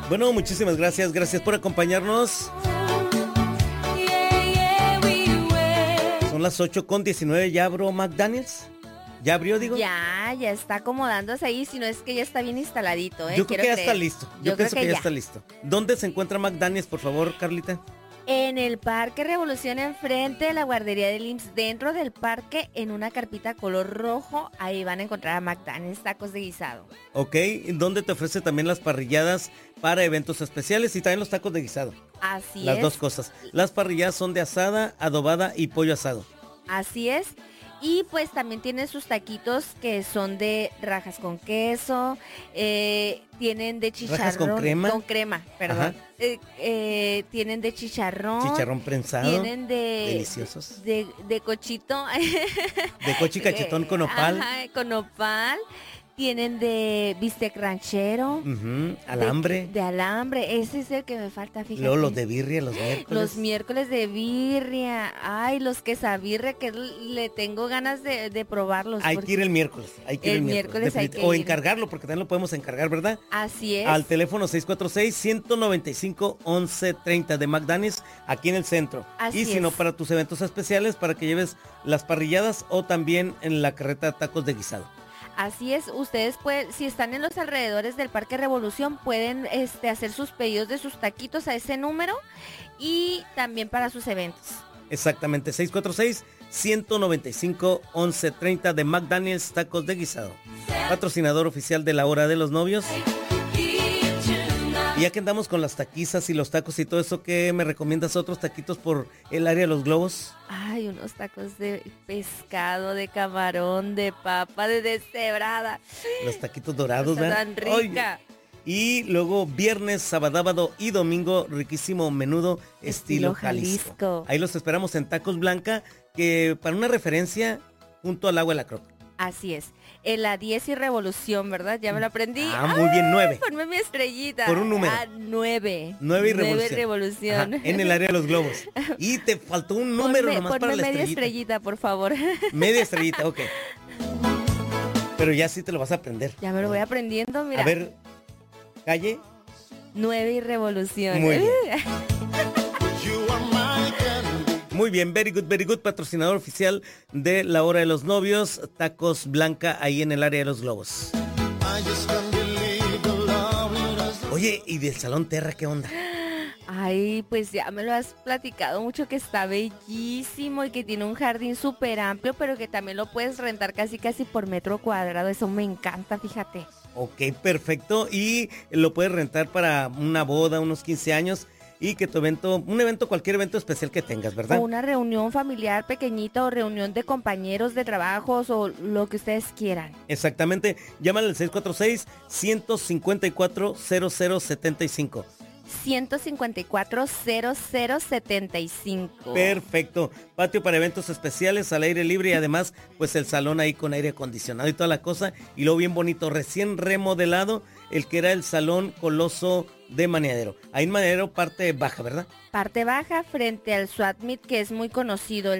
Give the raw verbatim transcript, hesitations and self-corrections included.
Bueno, muchísimas gracias, gracias por acompañarnos. Son las ocho con diecinueve, ¿ya abrió McDaniels? ¿Ya abrió, digo? Ya, ya está acomodándose ahí, si no es que ya está bien instaladito, ¿eh? Yo creo Quiero que ya creer. está listo. Yo, Yo pienso creo que, que ya ya. está listo. ¿Dónde se encuentra McDaniels, por favor, Carlita? En el Parque Revolución, enfrente de la guardería del I M S S, dentro del parque, en una carpita color rojo, ahí van a encontrar a McDaniels tacos de guisado. Ok, ¿dónde te ofrece también las parrilladas para eventos especiales y también los tacos de guisado? Así Las es. dos cosas. Las parrilladas son de asada, adobada y pollo asado. Así es. Y pues también tienen sus taquitos que son de rajas con queso, eh, tienen de chicharrón. ¿Rajas con crema? Con crema, perdón. Eh, eh, tienen de chicharrón. Chicharrón prensado. Tienen de... Deliciosos. De, de cochito. De cochi cachetón con opal. Ajá, con nopal. Tienen de bistec ranchero. Uh-huh. Alambre. De, de alambre. Ese es el que me falta, fíjate. Luego los de birria, los miércoles. Los miércoles de birria. Ay, los quesabirria, que le tengo ganas de, de probarlos. Hay que ir el miércoles. Hay que ir el el miércoles. miércoles hay que o ir. encargarlo, porque también lo podemos encargar, ¿verdad? Así es. Al teléfono seis cuatro seis, uno nueve cinco, once treinta de McDaniels, aquí en el centro. Así y si es. no, para tus eventos especiales, para que lleves las parrilladas o también en la carreta tacos de guisado. Así es, ustedes pueden, si están en los alrededores del Parque Revolución, pueden este, hacer sus pedidos de sus taquitos a ese número y también para sus eventos. Exactamente, seis cuatro seis, uno nueve cinco, once treinta de McDaniels Tacos de Guisado. Patrocinador oficial de la Hora de los Novios. Y ya que andamos con las taquizas y los tacos y todo eso, ¿qué me recomiendas otros taquitos por el área de los globos? Ay, unos tacos de pescado, de camarón, de papa, de deshebrada. Los taquitos dorados, Está ¿verdad? tan rica. Oye. Y luego viernes, sábado y domingo, riquísimo menudo estilo, estilo Jalisco. Jalisco. Ahí los esperamos en Tacos Blanca, que para una referencia, junto al agua de la Croc. Así es. En la diez y Revolución, ¿verdad? Ya me lo aprendí. Ah, muy bien, nueve. Ponme mi estrellita. Por un número. Ah, nueve. Nueve y Revolución. Nueve Revolución. Ajá, en el área de los globos. Y te faltó un número ponme, nomás ponme para la media estrellita. estrellita, por favor. Media estrellita, ok. Pero ya sí te lo vas a aprender. Ya me lo voy aprendiendo, mira. A ver, calle. Nueve y Revolución. Muy bien. Muy bien, very good, very good, patrocinador oficial de la Hora de los Novios, Tacos Blanca, ahí en el área de los globos. Oye, ¿y del Salón Terra qué onda? Ay, pues ya me lo has platicado mucho, que está bellísimo y que tiene un jardín súper amplio, pero que también lo puedes rentar casi casi por metro cuadrado. Eso me encanta, fíjate. Ok, perfecto. Y lo puedes rentar para una boda, unos quince años. Y que tu evento, un evento, cualquier evento especial que tengas, ¿verdad? O una reunión familiar pequeñita o reunión de compañeros de trabajos o lo que ustedes quieran. Exactamente. Llámale al seis cuatro seis, uno cinco cuatro, cero cero siete cinco. ciento cincuenta y cuatro, cero cero setenta y cinco. Perfecto. Patio para eventos especiales al aire libre y además pues el salón ahí con aire acondicionado y toda la cosa. Y luego bien bonito, recién remodelado, el que era el Salón Coloso de Maniadero. Ahí en Maniadero parte baja, ¿verdad? Parte baja frente al Swatmit, que es muy conocido.